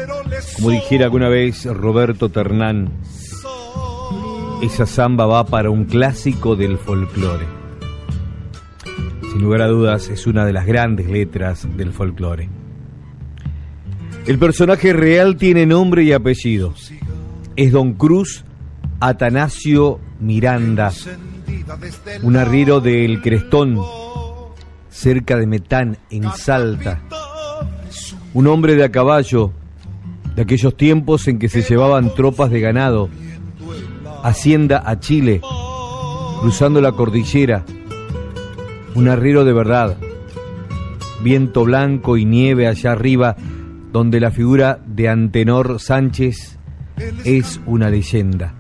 Como dijera alguna vez Roberto Ternán, esa samba va para un clásico del folclore. Sin lugar a dudas, es una de las grandes letras del folclore. El personaje real tiene nombre y apellido. Es Don Cruz Atanasio Miranda, un arriero del Crestón, cerca de Metán, en Salta. Un hombre de a caballo, de aquellos tiempos en que se llevaban tropas de ganado, hacienda a Chile, cruzando la cordillera. Un arriero de verdad, viento blanco y nieve allá arriba, donde la figura de Antenor Sánchez es una leyenda.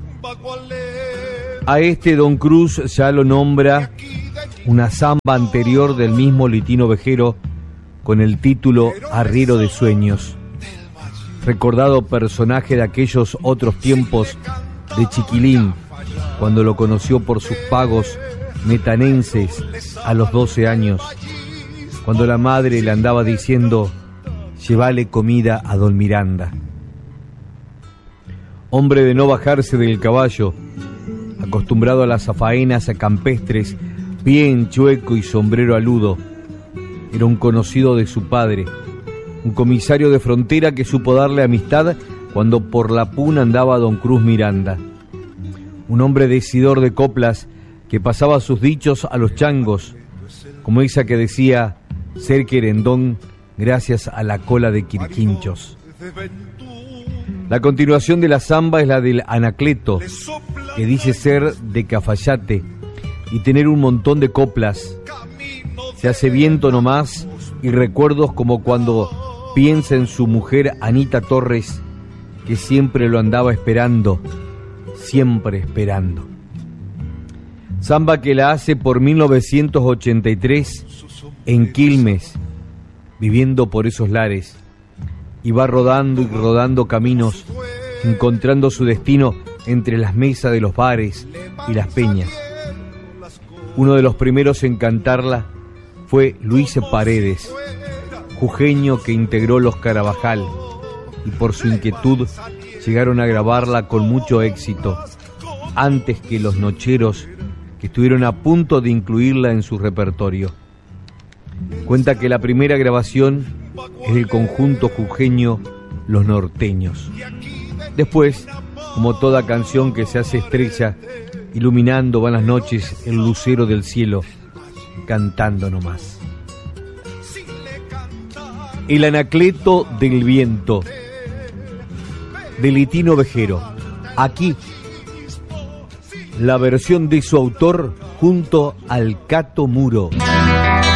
A este Don Cruz ya lo nombra una samba anterior del mismo Litino Vejero con el título Arriero de Sueños, recordado personaje de aquellos otros tiempos de Chiquilín, cuando lo conoció por sus pagos metanenses a los 12 años, cuando la madre le andaba diciendo: llévale comida a Don Miranda. Hombre de no bajarse del caballo, acostumbrado a las faenas campestres, pie en chueco y sombrero aludo. Era un conocido de su padre, un comisario de frontera que supo darle amistad cuando por la Puna andaba Don Cruz Miranda. Un hombre decidor de coplas que pasaba sus dichos a los changos, como esa que decía ser querendón gracias a la cola de Quirquinchos. La continuación de la samba es la del Anacleto, que dice ser de Cafayate y tener un montón de coplas. Se hace viento nomás y recuerdos como cuando piensa en su mujer Anita Torres, que siempre lo andaba esperando, siempre esperando. Samba que la hace por 1983 en Quilmes, viviendo por esos lares, y va rodando y rodando caminos, encontrando su destino entre las mesas de los bares y las peñas. Uno de los primeros en cantarla fue Luis Paredes, jujeño que integró los Carabajal, y por su inquietud llegaron a grabarla con mucho éxito, antes que los Nocheros, que estuvieron a punto de incluirla en su repertorio. Cuenta que la primera grabación es del conjunto jujeño Los Norteños. Después, como toda canción que se hace estrella, iluminando van las noches el lucero del cielo, cantando nomás. El Anacleto del Viento, de Litino Vejero. Aquí, la versión de su autor junto al Cato Muro.